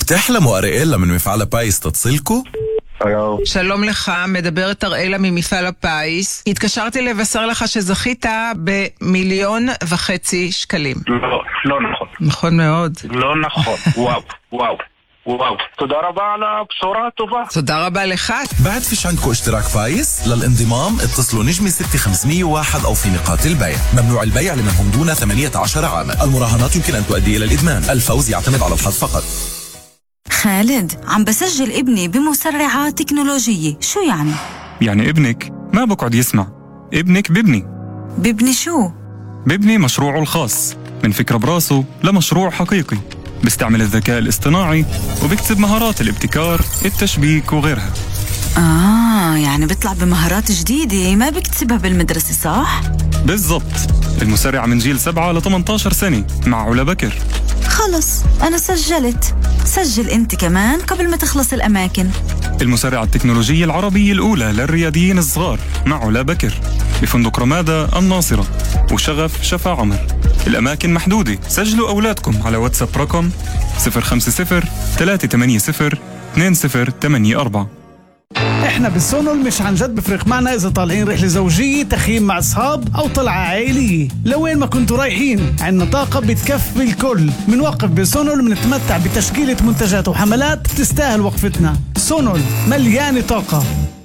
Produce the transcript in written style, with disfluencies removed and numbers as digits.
بتحلم وأريئلا من مفعل بايس תتصלקו? שלום לך, מדברת אראלה ממפעל הפיס. התקשרתי לבשר לך שזכית ב1.5 מיליון שקלים. לא נכון. נכון מאוד. לא נכון. וואו. תודה רבה על הבשורה הטובה. תודה רבה לך. بعد فيش عندكم اشتراك بايس؟ للانضمام اتصلوا نجمي 6501 أو في نقاط البيع. ممنوع البيع لمن هم دون 18 عاما. المراهنات يمكن أن تؤدي إلى الإدمان. الفوز يعتمد على الحظ فقط. خالد، عم بسجل ابني بمسرعات تكنولوجية. شو يعني؟ يعني ابنك ما بقعد يسمع، ابنك ببني شو؟ ببني مشروعه الخاص، من فكرة براسه لمشروع حقيقي. بيستعمل الذكاء الاصطناعي وبيكتسب مهارات الابتكار، التشبيك وغيرها. يعني بيطلع بمهارات جديدة ما بيكتسبها بالمدرسة، صح؟ بالضبط. المسرع من جيل 7 ل 18 سنة مع علا بكر. خلص، أنا سجلت. سجل أنت كمان قبل ما تخلص الأماكن. المسرعة التكنولوجية العربية الأولى للرياديين الصغار مع علا بكر بفندق رمادة الناصرة وشغف شفا عمر. الأماكن محدودة. سجلوا أولادكم على واتساب رقم 050 380 2084. احنا بالسونول مش عن جد بفرق معنا اذا طالعين رحلة زوجية، تخييم مع اصحاب او طلعة عائلية. لوين ما كنتوا رايحين عنا طاقة بتكفي الكل. منوقف بالسونول منتمتع بتشكيلة منتجات وحملات تستاهل وقفتنا. سونول مليانة طاقة.